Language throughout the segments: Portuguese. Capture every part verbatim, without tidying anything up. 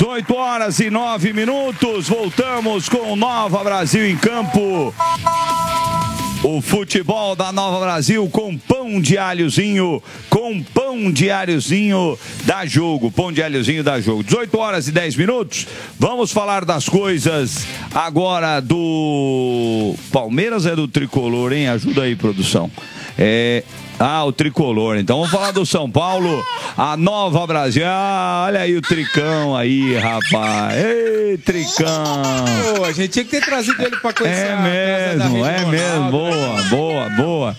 dezoito horas e nove minutos, voltamos com Nova Brasil em campo. O futebol da Nova Brasil com pão de alhozinho, com pão de alhozinho da jogo, pão de alhozinho da jogo. dezoito horas e dez minutos, vamos falar das coisas agora do Palmeiras, é do Tricolor, hein? Ajuda aí, produção. É... Ah, o Tricolor. Então vamos falar do São Paulo, a Nova Brasil. Ah, olha aí o Tricão aí, rapaz. Ei, Tricão. Pô, a gente tinha que ter trazido ele pra conhecer. É mesmo, é mesmo. Boa, boa, boa.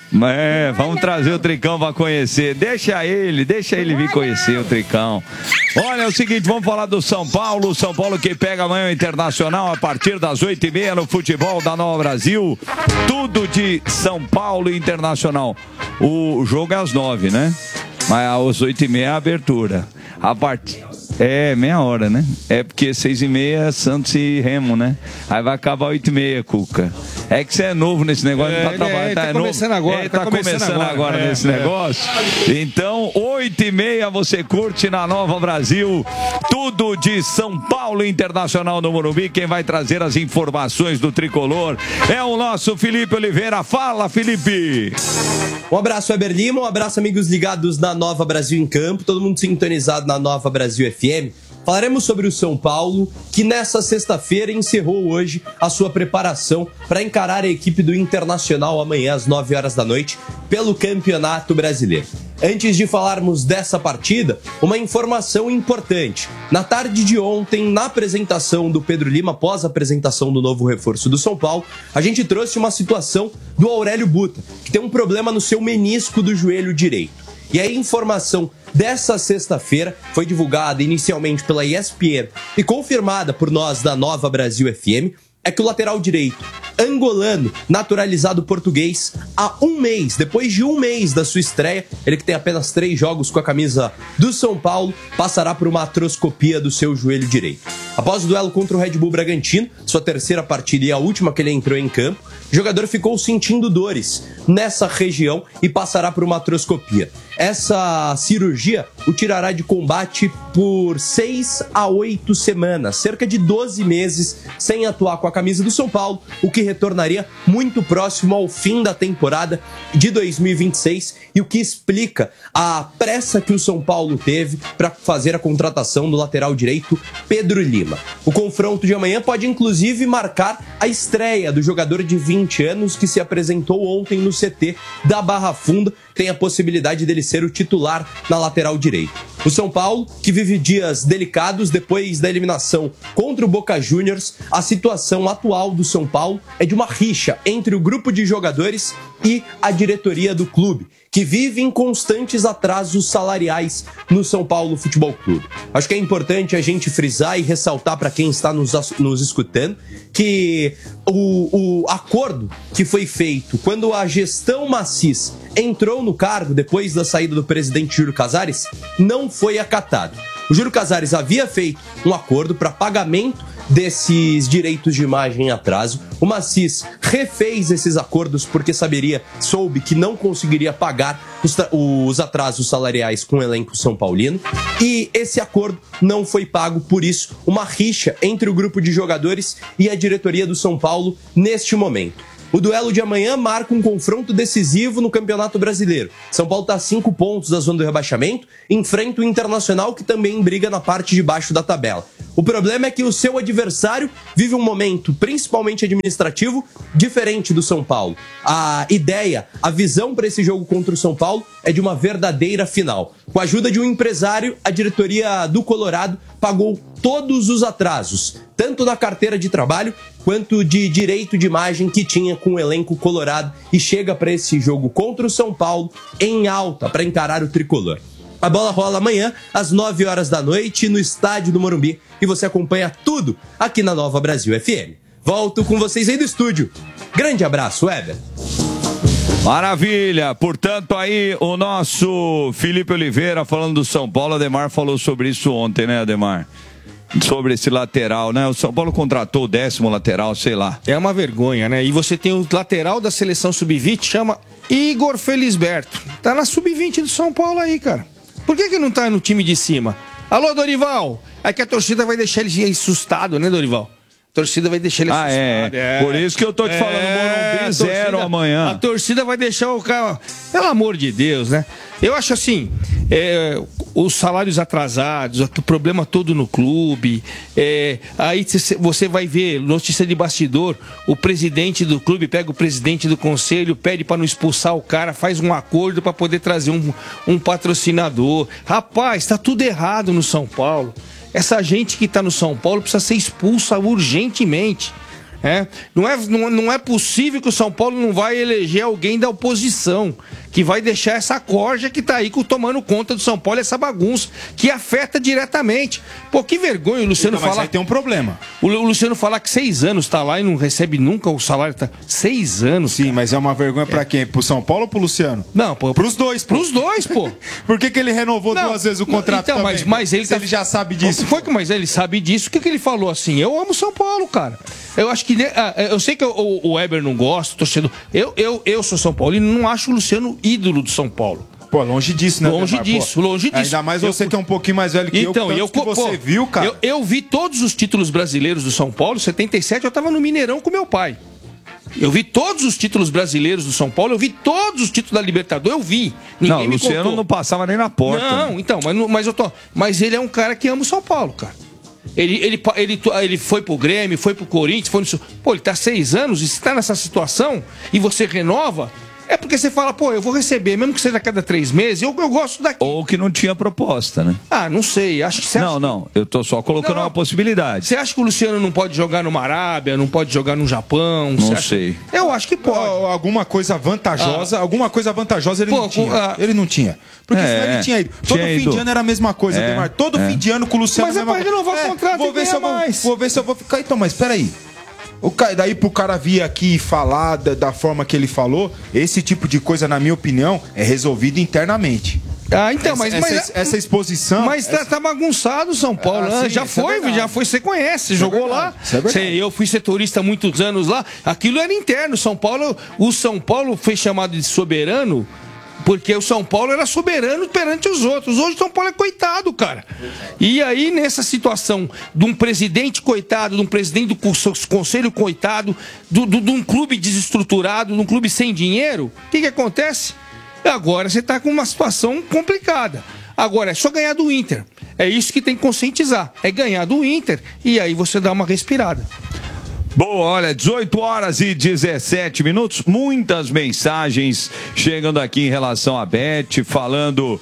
É, vamos trazer o Tricão para conhecer. Deixa ele, deixa ele vir conhecer o Tricão. Olha, é o seguinte, vamos falar do São Paulo. São Paulo que pega amanhã o Internacional a partir das oito e meia no futebol da Nova Brasil. Tudo de São Paulo e Internacional. O jogo é às nove, né? Mas às oito e meia é a abertura. A partir... É, meia hora, né? É porque seis e meia é Santos e Remo, né? Aí vai acabar oito e meia, Cuca. É que você é novo nesse negócio, é, não tá trabalhando, é, tá, tá é começando novo. agora. Ele tá, tá começando, começando agora, agora é, nesse é. negócio. Então, oito e meia você curte na Nova Brasil. Tudo de São Paulo Internacional no Morumbi. Quem vai trazer as informações do Tricolor é o nosso Felipe Oliveira. Fala, Felipe! Um abraço, Weber Lima. Um abraço, amigos ligados na Nova Brasil em Campo. Todo mundo sintonizado na Nova Brasil F M. Falaremos sobre o São Paulo, que nessa sexta-feira encerrou hoje a sua preparação para encarar a equipe do Internacional amanhã às nove horas da noite pelo Campeonato Brasileiro. Antes de falarmos dessa partida, uma informação importante. Na tarde de ontem, na apresentação do Pedro Lima, após a apresentação do novo reforço do São Paulo, a gente trouxe uma situação do Aurélio Buta, que tem um problema no seu menisco do joelho direito. E a informação dessa sexta-feira foi divulgada inicialmente pela E S P N e confirmada por nós da Nova Brasil F M, é que o lateral direito angolano, naturalizado português, há um mês, depois de um mês da sua estreia, ele que tem apenas três jogos com a camisa do São Paulo, passará por uma artroscopia do seu joelho direito. Após o duelo contra o Red Bull Bragantino, sua terceira partida e a última que ele entrou em campo, o jogador ficou sentindo dores nessa região e passará por uma artroscopia. Essa cirurgia o tirará de combate por seis a oito semanas, cerca de doze meses sem atuar com a camisa do São Paulo, o que retornaria muito próximo ao fim da temporada de dois mil e vinte e seis e o que explica a pressa que o São Paulo teve para fazer a contratação do lateral direito Pedro Lima. O confronto de amanhã pode inclusive marcar a estreia do jogador de vinte anos que se apresentou ontem no C T da Barra Funda, tem a possibilidade dele ser o titular na lateral direita. O São Paulo, que vive dias delicados depois da eliminação contra o Boca Juniors, a situação atual do São Paulo é de uma rixa entre o grupo de jogadores e a diretoria do clube, que vive em constantes atrasos salariais no São Paulo Futebol Clube. Acho que é importante a gente frisar e ressaltar para quem está nos, nos escutando que o, o acordo que foi feito quando a gestão Macis entrou no cargo depois da saída do presidente Júlio Casares não foi acatado. O Júlio Casares havia feito um acordo para pagamento desses direitos de imagem em atraso. O Macis refez esses acordos porque saberia, soube que não conseguiria pagar os, os atrasos salariais com o elenco São Paulino. E esse acordo não foi pago, por isso, uma rixa entre o grupo de jogadores e a diretoria do São Paulo neste momento. O duelo de amanhã marca um confronto decisivo no Campeonato Brasileiro. São Paulo está a cinco pontos da zona do rebaixamento, enfrenta o Internacional, que também briga na parte de baixo da tabela. O problema é que o seu adversário vive um momento, principalmente administrativo, diferente do São Paulo. A ideia, a visão para esse jogo contra o São Paulo é de uma verdadeira final. Com a ajuda de um empresário, a diretoria do Colorado pagou todos os atrasos, tanto na carteira de trabalho quanto de direito de imagem que tinha com o elenco colorado, e chega para esse jogo contra o São Paulo em alta para encarar o tricolor. A bola rola amanhã às nove horas da noite no estádio do Morumbi e você acompanha tudo aqui na Nova Brasil F M. Volto com vocês aí do estúdio. Grande abraço, Weber. Maravilha, portanto aí o nosso Felipe Oliveira falando do São Paulo. Ademar falou sobre isso ontem, né, Ademar? Sobre esse lateral, né? O São Paulo contratou o décimo lateral, sei lá. É uma vergonha, né? E você tem o lateral da seleção sub vinte, chama Igor Felisberto. Tá na sub vinte do São Paulo aí, cara. Por que que não tá no time de cima? Alô, Dorival! É que a torcida vai deixar ele assustado, né, Dorival? A torcida vai deixar ele ah, assustado. É. é. Por isso que eu tô te falando, é, Morumbi zero amanhã. A torcida vai deixar o cara... Pelo amor de Deus, né? Eu acho assim, é, os salários atrasados, o problema todo no clube, é, aí você vai ver, notícia de bastidor, o presidente do clube pega o presidente do conselho, pede para não expulsar o cara, faz um acordo para poder trazer um, um patrocinador. Rapaz, tá tudo errado no São Paulo. Essa gente que está no São Paulo precisa ser expulsa urgentemente. É? Não, é, não, não é possível que o São Paulo não vai eleger alguém da oposição que vai deixar essa corja que tá aí tomando conta do São Paulo, essa bagunça que afeta diretamente. Pô, que vergonha o Luciano então, falar. Mas aí tem um problema. O, o Luciano falar que seis anos tá lá e não recebe nunca o salário. Tá... Seis anos. Sim, mas é uma vergonha pra quem? Pro São Paulo ou pro Luciano? Não, pô. Pros dois, pô. Pros dois, pô. Por que, que ele renovou não, duas vezes o contrato então, também? Mas, mas ele, Se tá... ele já sabe disso. Foi que, mas ele sabe disso. O que, que ele falou assim? Eu amo São Paulo, cara. Eu acho que. Eu sei que o, o Weber não gosta, torcedor. Eu, eu, eu sou São Paulo e não acho o Luciano ídolo do São Paulo. Pô, longe disso, né? Longe Demar? disso, Pô, longe disso. Ainda mais você eu... que é um pouquinho mais velho que então, eu, eu que você pô, viu, cara. Eu, eu vi todos os títulos brasileiros do São Paulo, setenta e sete, eu tava no Mineirão com meu pai. Eu vi todos os títulos brasileiros do São Paulo, eu vi todos os títulos da Libertadores, eu vi. Ninguém não, o me Luciano contou. Não passava nem na porta. Não, então, mas, mas eu tô. Mas ele é um cara que ama o São Paulo, cara. Ele, ele, ele, ele foi pro Grêmio, foi pro Corinthians, foi no. Pô, ele tá seis anos e se tá nessa situação e você renova. É porque você fala, pô, eu vou receber, mesmo que seja a cada três meses, eu, eu gosto daqui. Ou que não tinha proposta, né? Ah, não sei. Acho que você Não, acha... não. Eu tô só colocando não, uma possibilidade. Você acha que o Luciano não pode jogar numa Arábia, não pode jogar no Japão? Não acha... sei. Eu acho que pode. Alguma coisa vantajosa, ah. alguma coisa vantajosa ele pô, não tinha. Ah. Ele não tinha. Porque é, senão ele tinha ido. Todo tinha fim ido. de ano era a mesma coisa, é, Demar. Todo é. fim de ano com o Luciano. Mas é pra renovar é, o contrato vou ver, se eu vou, mais. vou ver se eu vou ficar. Então, mas peraí. O cara, daí pro cara vir aqui e falar da, da forma que ele falou, esse tipo de coisa, na minha opinião, é resolvido internamente. Ah, então, mas... Essa, mas essa, essa exposição... Mas essa... tá, tá bagunçado o São Paulo, ah, né? Sim, já foi, é já foi, você conhece, isso jogou é lá. É eu fui setorista há muitos anos lá, aquilo era interno, São Paulo, o São Paulo foi chamado de soberano, porque o São Paulo era soberano perante os outros. Hoje o São Paulo é coitado, cara. E aí, nessa situação de um presidente coitado, de um presidente do conselho coitado, do, do, de um clube desestruturado, de um clube sem dinheiro, o que, que acontece? Agora você está com uma situação complicada. Agora, é só ganhar do Inter. É isso que tem que conscientizar. É ganhar do Inter e aí você dá uma respirada. Boa, olha, dezoito horas e dezessete minutos, muitas mensagens chegando aqui em relação a Beth, falando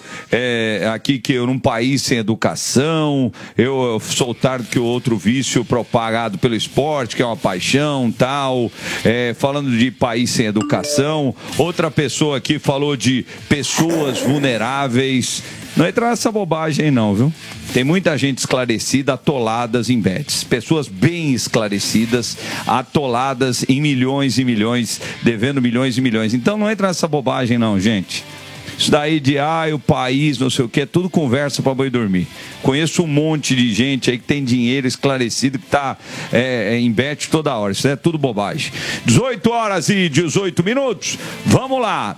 é, aqui que eu num país sem educação, eu, eu sou tarde que o outro vício propagado pelo esporte, que é uma paixão, tal, é, falando de país sem educação. Outra pessoa aqui falou de pessoas vulneráveis. Não entra nessa bobagem não, viu? Tem muita gente esclarecida, atoladas em bets. Pessoas bem esclarecidas, atoladas em milhões e milhões, devendo milhões e milhões. Então não entra nessa bobagem não, gente. Isso daí de, ah, o país, não sei o que, é tudo conversa para boi dormir. Conheço um monte de gente aí que tem dinheiro esclarecido, que tá é, em bet toda hora. Isso é tudo bobagem. dezoito horas e dezoito minutos. Vamos lá.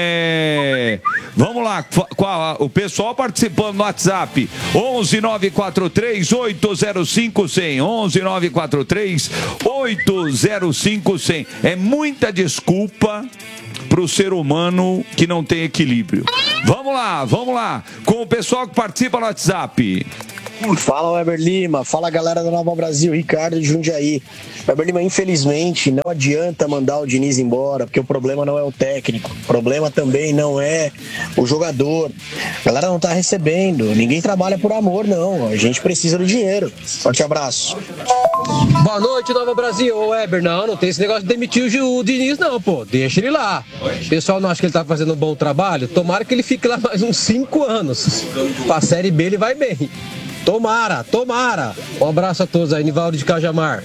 É... Vamos lá. O pessoal participando no WhatsApp. onze nove quatro três oito zero cinco cem. onze nove quatro três oito zero cinco cem. É muita desculpa para o ser humano que não tem equilíbrio. Vamos lá, vamos lá, com o pessoal que participa no WhatsApp. Fala, Weber Lima, fala galera da Nova Brasil, Ricardo de Jundiaí. Weber Lima, infelizmente não adianta mandar o Diniz embora, porque o problema não é o técnico, o problema também não é o jogador. A galera não tá recebendo, ninguém trabalha por amor não, a gente precisa do dinheiro. Forte abraço. Boa noite, Nova Brasil. Ô Weber, não, não tem esse negócio de demitir o Diniz não, pô, deixa ele lá. O pessoal não acha que ele tá fazendo um bom trabalho? Tomara que ele fique lá mais uns cinco anos. Pra Série B ele vai bem. Tomara, tomara. Um abraço a todos aí, Nivaldo de Cajamar.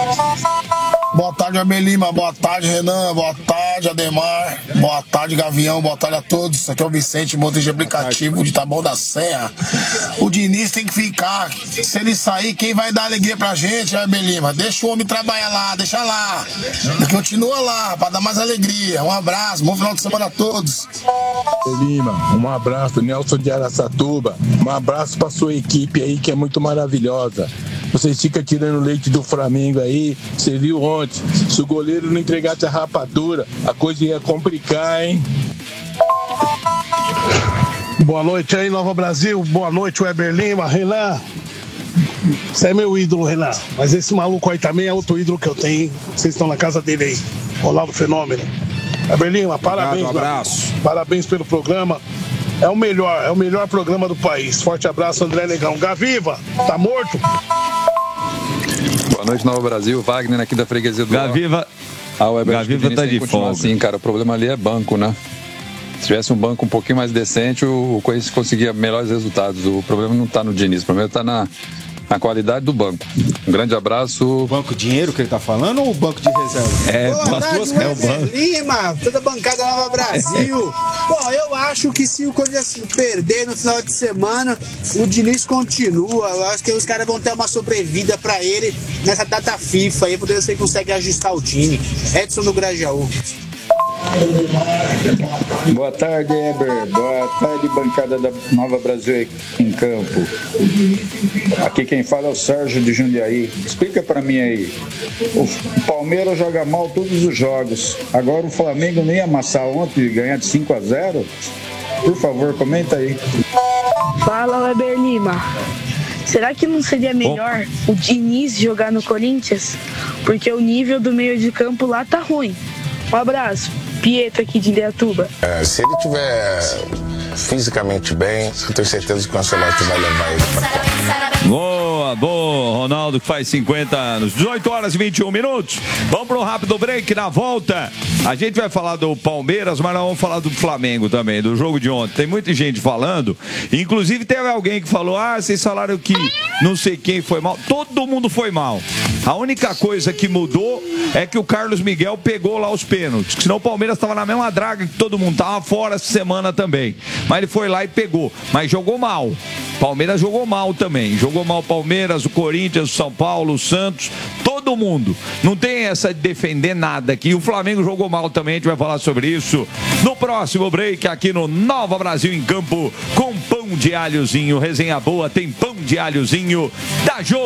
Boa tarde, Weber Lima. Boa tarde, Renan. Boa tarde, Ademar. Boa tarde, Gavião. Boa tarde a todos. Aqui é o Vicente, motorista de aplicativo de Taboão da Serra. O Diniz tem que ficar. Se ele sair, quem vai dar alegria pra gente, Weber Lima? Deixa o homem trabalhar lá, deixa lá. Continua lá, pra dar mais alegria. Um abraço, bom final de semana a todos. Weber Lima, um abraço, Nelson de Araçatuba. Um abraço pra sua equipe equipe aí que é muito maravilhosa. Vocês ficam tirando leite do Flamengo aí. Você viu ontem, se o goleiro não entregasse a rapadura, a coisa ia complicar, hein? Boa noite aí, Nova Brasil. Boa noite, Weber Lima. Renan, você é meu ídolo, Renan. Mas esse maluco aí também é outro ídolo que eu tenho, hein? Vocês estão na casa dele aí. Ronaldo Fenômeno. Weber Lima, parabéns. Obrigado, um abraço. Parabéns pelo programa. É o melhor, é o melhor programa do país. Forte abraço, André Negão. Gaviva, tá morto? Boa noite, Nova Brasil. Wagner aqui da freguesia do Gaviva. Ah, o Weber, Gaviva tá de folga. Assim, cara, o problema ali é banco, né? Se tivesse um banco um pouquinho mais decente, o Corinthians conseguia melhores resultados. O problema não tá no Diniz, o problema tá na, na qualidade do banco. Um grande abraço. Banco dinheiro que ele tá falando ou o banco de reserva? É, Boa as duas tarde, é o banco. Lima, toda a bancada Nova Brasil. Bom, eu acho que se o Corinthians perder no final de semana, o Diniz continua. Eu acho que os caras vão ter uma sobrevida pra ele nessa data FIFA aí, poder você consegue ajustar o time. Edson do Grajaú. Boa tarde, Eber. Boa tarde, bancada da Nova Brasil em campo. Aqui quem fala é o Sérgio de Jundiaí. Explica pra mim aí. O Palmeiras joga mal todos os jogos. Agora o Flamengo nem amassar ontem e ganhar de cinco a zero? Por favor, comenta aí. Fala, Weber Lima. Será que não seria melhor o Diniz jogar no Corinthians? Porque o nível do meio de campo lá tá ruim. Um abraço. Pietro aqui de Indaiatuba. É, se ele tiver fisicamente bem, eu tenho certeza que o Ancelotti vai levar ele pra cá. Boa, boa, Ronaldo que faz cinquenta anos. dezoito horas e vinte e um minutos. Vamos para um rápido break. Na volta, a gente vai falar do Palmeiras, mas nós vamos falar do Flamengo também, do jogo de ontem. Tem muita gente falando. Inclusive, teve alguém que falou: ah, vocês falaram que não sei quem foi mal. Todo mundo foi mal. A única coisa que mudou é que o Carlos Miguel pegou lá os pênaltis. Senão o Palmeiras estava na mesma draga que todo mundo. Estava fora essa semana também. Mas ele foi lá e pegou. Mas jogou mal. Palmeiras jogou mal também. Jogou mal o Palmeiras, o Corinthians, o São Paulo, o Santos. Todo mundo. Não tem essa de defender nada aqui. O Flamengo jogou mal também. A gente vai falar sobre isso no próximo break aqui no Nova Brasil em Campo com pão de alhozinho. Resenha boa, tem pão de alhozinho da Jô.